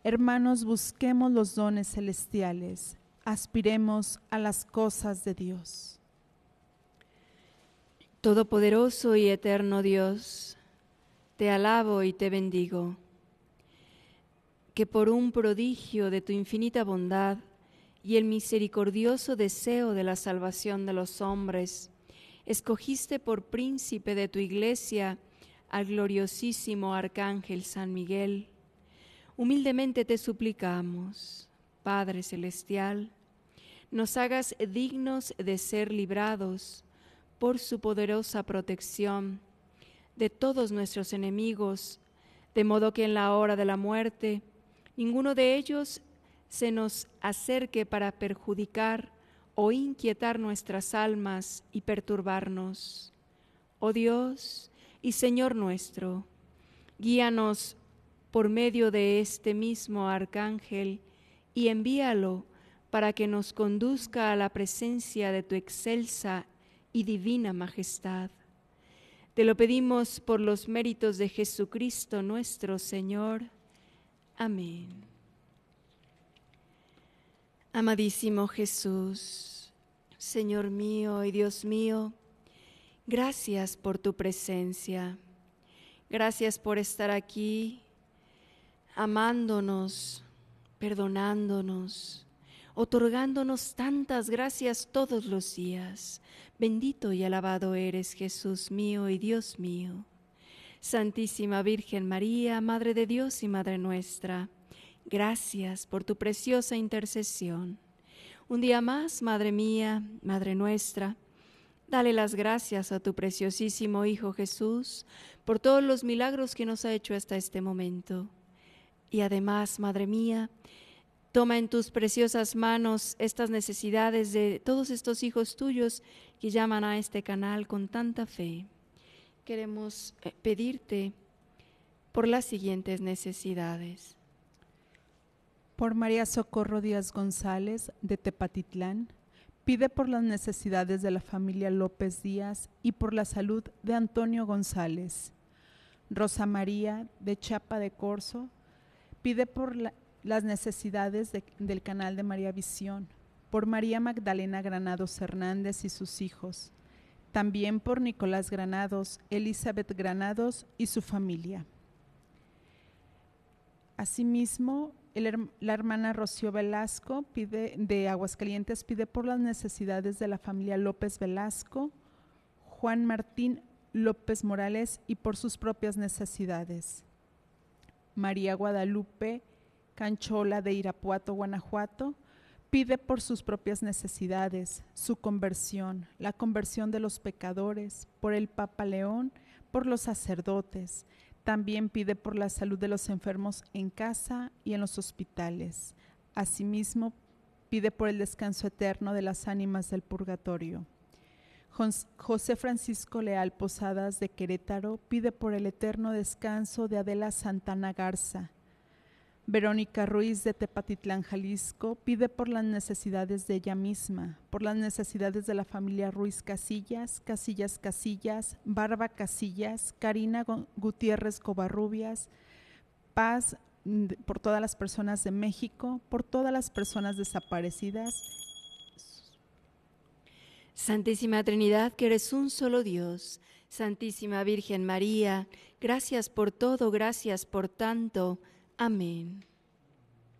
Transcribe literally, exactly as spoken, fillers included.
Hermanos, busquemos los dones celestiales, aspiremos a las cosas de Dios. Todopoderoso y eterno Dios, te alabo y te bendigo, que por un prodigio de tu infinita bondad y el misericordioso deseo de la salvación de los hombres, escogiste por príncipe de tu iglesia al gloriosísimo Arcángel San Miguel. Humildemente te suplicamos, Padre Celestial, nos hagas dignos de ser librados por su poderosa protección de todos nuestros enemigos, de modo que en la hora de la muerte ninguno de ellos se nos acerque para perjudicar o inquietar nuestras almas y perturbarnos. Oh Dios y Señor nuestro, guíanos por medio de este mismo Arcángel y envíalo para que nos conduzca a la presencia de tu excelsa y divina majestad. Te lo pedimos por los méritos de Jesucristo nuestro Señor. Amén. Amadísimo Jesús, Señor mío y Dios mío, gracias por tu presencia. Gracias por estar aquí, amándonos, perdonándonos, otorgándonos tantas gracias todos los días. Bendito y alabado eres, Jesús mío y Dios mío. Santísima Virgen María, Madre de Dios y Madre nuestra, gracias por tu preciosa intercesión. Un día más, Madre mía, Madre nuestra, dale las gracias a tu preciosísimo Hijo Jesús por todos los milagros que nos ha hecho hasta este momento. Y además, Madre mía, toma en tus preciosas manos estas necesidades de todos estos hijos tuyos que llaman a este canal con tanta fe. Queremos pedirte por las siguientes necesidades. Por María Socorro Díaz González, de Tepatitlán, pide por las necesidades de la familia López Díaz y por la salud de Antonio González. Rosa María, de Chiapa de Corzo, pide por la las necesidades de, del canal de María Visión, por María Magdalena Granados Hernández y sus hijos, también por Nicolás Granados, Elizabeth Granados y su familia. Asimismo, el, la hermana Rocío Velasco pide, de Aguascalientes pide por las necesidades de la familia López Velasco, Juan Martín López Morales y por sus propias necesidades. María Guadalupe Canchola, de Irapuato, Guanajuato, pide por sus propias necesidades, su conversión, la conversión de los pecadores, por el Papa León, por los sacerdotes. También pide por la salud de los enfermos en casa y en los hospitales. Asimismo, pide por el descanso eterno de las ánimas del purgatorio. José Francisco Leal Posadas, de Querétaro, pide por el eterno descanso de Adela Santana Garza. Verónica Ruiz, de Tepatitlán, Jalisco, pide por las necesidades de ella misma, por las necesidades de la familia Ruiz Casillas, Casillas Casillas, Barba Casillas, Karina Gutiérrez Covarrubias, paz por todas las personas de México, por todas las personas desaparecidas. Santísima Trinidad, que eres un solo Dios, Santísima Virgen María, gracias por todo, gracias por tanto. Amén.